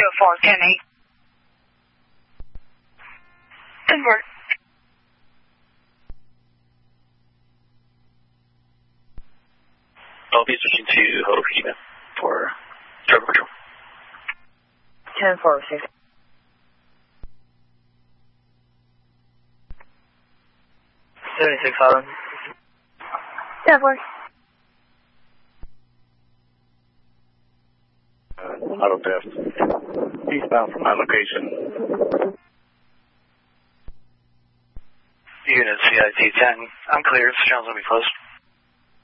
304, 10-8. Convert. I'll be switching to Ho'opono for Turbo Patrol. 10-4, 6. 76 Island. 10-4. Auto test. Eastbound from my location. Unit CIT 10. I'm clear. Sounds like we close.